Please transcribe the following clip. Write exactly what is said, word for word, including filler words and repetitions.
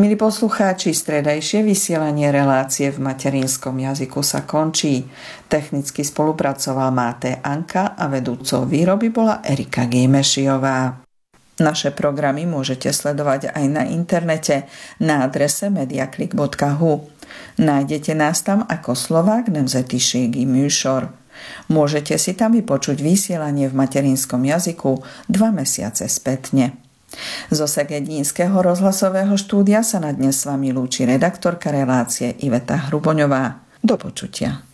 Milí poslucháči, stredajšie vysielanie relácie v materinskom jazyku sa končí. Technicky spolupracoval Máté Anka a vedúcou výroby bola Erika Gejmešiová. Naše programy môžete sledovať aj na internete na adrese mediaklik bodka hu. Nájdete nás tam ako Slovák nemzetiségi műsor. Môžete si tam vypočuť vysielanie v materinskom jazyku dva mesiace spätne. Zo Segedínskeho rozhlasového štúdia sa na dnes s vami lúči redaktorka relácie Iveta Hruboňová. Do počutia.